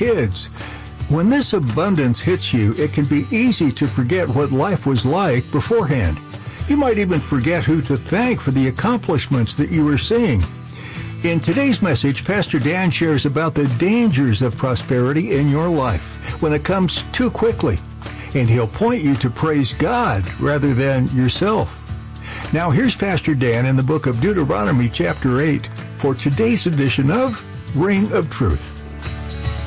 kids. When this abundance hits you, it can be easy to forget what life was like beforehand. You might even forget who to thank for the accomplishments that you were seeing. In today's message, Pastor Dan shares about the dangers of prosperity in your life when it comes too quickly, and he'll point you to praise God rather than yourself. Now here's Pastor Dan in the book of Deuteronomy chapter 8 for today's edition of Ring of Truth.